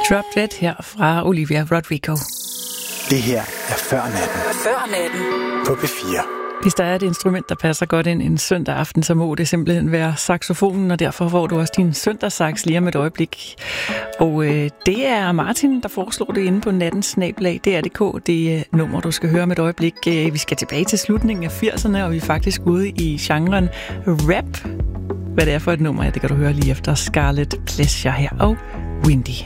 Drop Dead her fra Olivia Rodrigo. Det her er Før Natten. Før Natten. På P4. Hvis der er et instrument, der passer godt ind en søndag aften, så må det simpelthen være saxofonen, og derfor får du også din søndagssax lige om et øjeblik. Og det er Martin, der foreslår det inde på nattensnablag.dr.dk. Det er nummer, du skal høre om et øjeblik. Vi skal tilbage til slutningen af 80'erne, og vi er faktisk ude i genren rap. Hvad det er for et nummer, det kan du høre lige efter Scarlet Pleasure her og Windy.